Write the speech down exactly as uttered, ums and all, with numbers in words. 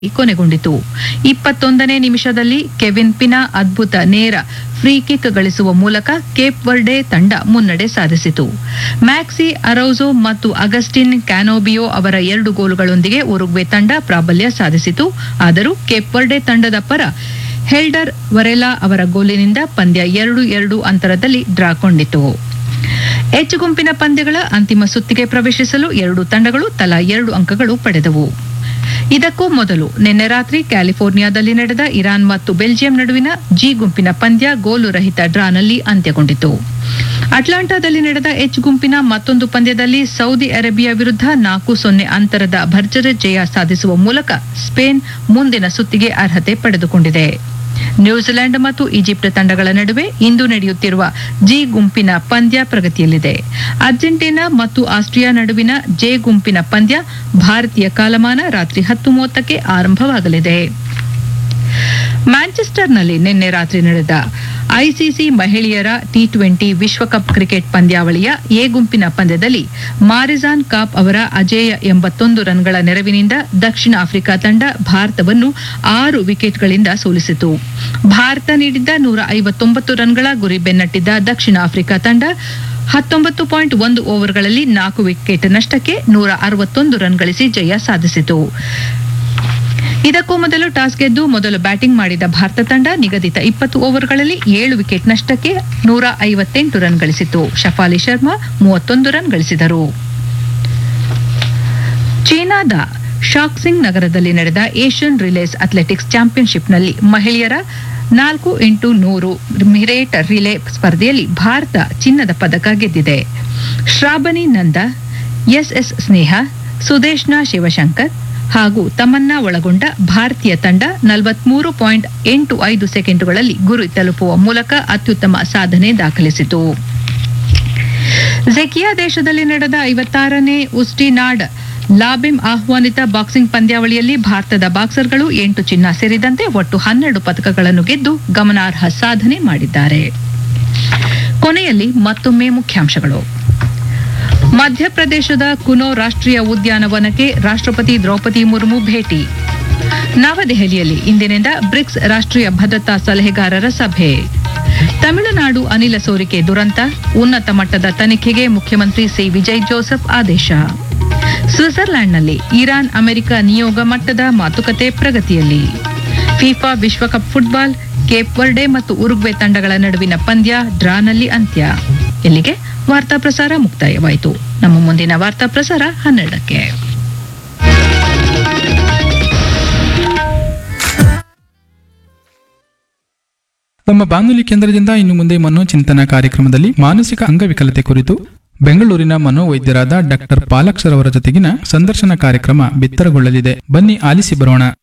ಕೊನೆಗೊಂಡಿತು. ಇಪ್ಪತ್ತೊಂದನೇ ನಿಮಿಷದಲ್ಲಿ ಕೆವಿನ್ ಪಿನಾ ಅದ್ಭುತ ನೇರ ಫ್ರೀ ಕಿಕ್ ಗಳಿಸುವ ಮೂಲಕ ಕೇಪ್ ವರ್ಡೆ ತಂಡ ಮುನ್ನಡೆ ಸಾಧಿಸಿತು. ಮ್ಯಾಕ್ಸಿ ಅರೌಜೋ ಮತ್ತು ಅಗಸ್ಟಿನ್ ಕ್ಯಾನೋಬಿಯೋ ಅವರ ಎರಡು ಗೋಲುಗಳೊಂದಿಗೆ ಉರುಗ್ವೆ ತಂಡ ಪ್ರಾಬಲ್ಯ ಸಾಧಿಸಿತು. ಆದರೂ ಕೇಪ್ ವರ್ಡೆ ತಂಡದ ಪರ ಹೆಲ್ಡರ್ ವರೆಲಾ ಅವರ ಗೋಲಿನಿಂದ ಪಂದ್ಯ ಎರಡು ಎರಡು ಅಂತರದಲ್ಲಿ ಡ್ರಾ ಕೊಂಡಿತು. ಎಚ್ ಗುಂಪಿನ ಪಂದ್ಯಗಳ ಅಂತಿಮ ಸುತ್ತಿಗೆ ಪ್ರವೇಶಿಸಲು ಎರಡು ತಂಡಗಳು ತಲಾ ಎರಡು ಅಂಕಗಳು ಪಡೆದವು. ಇದಕ್ಕೂ ಮೊದಲು ನಿನ್ನೆ ರಾತ್ರಿ ಕ್ಯಾಲಿಫೋರ್ನಿಯಾದಲ್ಲಿ ನಡೆದ ಇರಾನ್ ಮತ್ತು ಬೆಲ್ಜಿಯಂ ನಡುವಿನ ಜಿ ಗುಂಪಿನ ಪಂದ್ಯ ಗೋಲು ರಹಿತ ಡ್ರಾನಲ್ಲಿ ಅಂತ್ಯಗೊಂಡಿತು. ಅಟ್ಲಾಂಟಾದಲ್ಲಿ ನಡೆದ ಎಚ್ ಗುಂಪಿನ ಮತ್ತೊಂದು ಪಂದ್ಯದಲ್ಲಿ ಸೌದಿ ಅರೇಬಿಯಾ ವಿರುದ್ಧ ನಾಲ್ಕು ಸೊನ್ನೆ ಅಂತರದ ಭರ್ಜರಿ ಜಯ ಸಾಧಿಸುವ ಮೂಲಕ ಸ್ಪೇನ್ ಮುಂದಿನ ಸುತ್ತಿಗೆ ಅರ್ಹತೆ ಪಡೆದುಕೊಂಡಿದೆ. ನ್ಯೂಜಿಲೆಂಡ್ ಮತ್ತು ಈಜಿಪ್ಟ್ ತಂಡಗಳ ನಡುವೆ ಇಂದು ನಡೆಯುತ್ತಿರುವ ಜಿ ಗುಂಪಿನ ಪಂದ್ಯ ಪ್ರಗತಿಯಲ್ಲಿದೆ. ಅರ್ಜೆಂಟೀನಾ ಮತ್ತು ಆಸ್ಟ್ರಿಯಾ ನಡುವಿನ ಜೆ ಗುಂಪಿನ ಪಂದ್ಯ ಭಾರತೀಯ ಕಾಲಮಾನ ರಾತ್ರಿ ಹತ್ತು ಮೂವತ್ತಕ್ಕೆ ಆರಂಭವಾಗಲಿದೆ. ಮ್ಯಾಂಚೆಸ್ಟರ್ನಲ್ಲಿ ನಿನ್ನೆ ರಾತ್ರಿ ನಡೆದ ಐಸಿಸಿ ಮಹಿಳೆಯರ ಟಿ ಟ್ವೆಂಟಿ ವಿಶ್ವಕಪ್ ಕ್ರಿಕೆಟ್ ಪಂದ್ಯಾವಳಿಯ ಎ ಗುಂಪಿನ ಪಂದ್ಯದಲ್ಲಿ ಮಾರಿಜಾನ್ ಕಾಪ್ ಅವರ ಅಜೇಯ ಎಂಬತ್ತೊಂದು ರನ್ಗಳ ನೆರವಿನಿಂದ ದಕ್ಷಿಣ ಆಫ್ರಿಕಾ ತಂಡ ಭಾರತವನ್ನು ಆರು ವಿಕೆಟ್ಗಳಿಂದ ಸೋಲಿಸಿತು. ಭಾರತ ನೀಡಿದ್ದ ನೂರ ಐವತ್ತೊಂಬತ್ತು ರನ್ಗಳ ಗುರಿ ಬೆನ್ನಟ್ಟಿದ್ದ ದಕ್ಷಿಣ ಆಫ್ರಿಕಾ ತಂಡ ಹತ್ತೊಂಬತ್ತು ಪಾಯಿಂಟ್ ಒಂದು ಓವರ್ಗಳಲ್ಲಿ ನಾಲ್ಕು ವಿಕೆಟ್ ನಷ್ಟಕ್ಕೆ ನೂರ ಅರವತ್ತೊಂದು ರನ್ ಗಳಿಸಿ ಜಯ ಸಾಧಿಸಿತು. ಇದಕ್ಕೂ ಮೊದಲು ಟಾಸ್ ಗೆದ್ದು ಮೊದಲು ಬ್ಯಾಟಿಂಗ್ ಮಾಡಿದ ಭಾರತ ತಂಡ ನಿಗದಿತ ಇಪ್ಪತ್ತು ಓವರ್ಗಳಲ್ಲಿ ಏಳು ವಿಕೆಟ್ ನಷ್ಟಕ್ಕೆ ನೂರ ಐವತ್ತೆಂಟು ರನ್ ಗಳಿಸಿತು. ಶಫಾಲಿ ಶರ್ಮಾ ಮೂವತ್ತೊಂದು ರನ್ ಗಳಿಸಿದರು. ಚೀನಾದ ಶಾಕ್ಸಿಂಗ್ ನಗರದಲ್ಲಿ ನಡೆದ ಏಷ್ಯನ್ ರಿಲೇಸ್ ಅಥ್ಲೆಟಿಕ್ಸ್ ಚಾಂಪಿಯನ್ಶಿಪ್ನಲ್ಲಿ ಮಹಿಳೆಯರ ನಾಲ್ಕು ಇಂಟು ನೂರು ಮಿರೇಟ್ ರಿಲೇ ಸ್ಪರ್ಧೆಯಲ್ಲಿ ಭಾರತ ಚಿನ್ನದ ಪದಕ ಗೆದ್ದಿದೆ. ಶ್ರಾಬನಿ ನಂದ, ಎಸ್ಎಸ್ ಸ್ನೇಹ, ಸುದೇಶ್ನಾ ಶಿವಶಂಕರ್ ಹಾಗೂ ತಮನ್ನಾ ಒಳಗೊಂಡ ಭಾರತೀಯ ತಂಡ ನಲವತ್ಮೂರು ಪಾಯಿಂಟ್ ಎಂಟು ಐದು ಸೆಕೆಂಡುಗಳಲ್ಲಿ ಗುರಿ ತಲುಪುವ ಮೂಲಕ ಅತ್ಯುತ್ತಮ ಸಾಧನೆ ದಾಖಲಿಸಿತು. ಝೆಕಿಯಾ ದೇಶದಲ್ಲಿ ನಡೆದ ಐವತ್ತಾರನೇ ಉಸ್ಟಿನಾಡ್ ಲಾಬಿಮ್ ಆಹ್ವಾನಿತ ಬಾಕ್ಸಿಂಗ್ ಪಂದ್ಯಾವಳಿಯಲ್ಲಿ ಭಾರತದ ಬಾಕ್ಸರ್ಗಳು ಎಂಟು ಚಿನ್ನ ಸೇರಿದಂತೆ ಒಟ್ಟು ಹನ್ನೆರಡು ಪದಕಗಳನ್ನು ಗೆದ್ದು ಗಮನಾರ್ಹ ಸಾಧನೆ ಮಾಡಿದ್ದಾರೆ. ಕೊನೆಯಲ್ಲಿ ಮತ್ತೊಮ್ಮೆ ಮುಖ್ಯಾಂಶಗಳು. ಮಧ್ಯಪ್ರದೇಶದ ಕುನೋ ರಾಷ್ಟ್ರೀಯ ಉದ್ಯಾನವನಕ್ಕೆ ರಾಷ್ಟ್ರಪತಿ ದ್ರೌಪದಿ ಮುರ್ಮು ಭೇಟಿ. ನವದೆಹಲಿಯಲ್ಲಿ ಇಂದಿನಿಂದ ಬ್ರಿಕ್ಸ್ ರಾಷ್ಟ್ರೀಯ ಭದ್ರತಾ ಸಲಹೆಗಾರರ ಸಭೆ. ತಮಿಳುನಾಡು ಅನಿಲ ಸೋರಿಕೆ ದುರಂತ, ಉನ್ನತ ಮಟ್ಟದ ತನಿಖೆಗೆ ಮುಖ್ಯಮಂತ್ರಿ ಸಿ ವಿಜಯ್ ಜೋಸೆಫ್ ಆದೇಶ. ಸ್ವಿಟ್ಜರ್ಲೆಂಡ್ನಲ್ಲಿ ಇರಾನ್ ಅಮೆರಿಕ ನಿಯೋಗ ಮಟ್ಟದ ಮಾತುಕತೆ ಪ್ರಗತಿಯಲ್ಲಿ. ಫಿಫಾ ವಿಶ್ವಕಪ್ ಫುಟ್ಬಾಲ್, ಕೇಪ್ ವರ್ಡೆ ಮತ್ತು ಉರುಗ್ವೆ ತಂಡಗಳ ನಡುವಿನ ಪಂದ್ಯ ಡ್ರಾನಲ್ಲಿ ಅಂತ್ಯ. ಇಲ್ಲಿಗೆ ವಾರ್ತಾ ಪ್ರಸಾರ ಮುಕ್ತಾಯವಾಯಿತು. ನಮ್ಮ ಮುಂದಿನ ವಾರ್ತಾ ಪ್ರಸಾರ ಹನ್ನೆರಡಕ್ಕೆ. ನಮ್ಮ ಬಾನುಲಿ ಕೇಂದ್ರದಿಂದ ಇನ್ನು ಮುಂದೆ ಮನೋಚಿಂತನ ಕಾರ್ಯಕ್ರಮದಲ್ಲಿ ಮಾನಸಿಕ ಅಂಗವಿಕಲತೆ ಕುರಿತು ಬೆಂಗಳೂರಿನ ಮನೋವೈದ್ಯರಾದ ಡಾಕ್ಟರ್ ಪಾಲಾಕ್ಷರ್ ಅವರ ಜೊತೆಗಿನ ಸಂದರ್ಶನ ಕಾರ್ಯಕ್ರಮ ಬಿತ್ತರಗೊಳ್ಳಲಿದೆ. ಬನ್ನಿ ಆಲಿಸಿ ಬರೋಣ.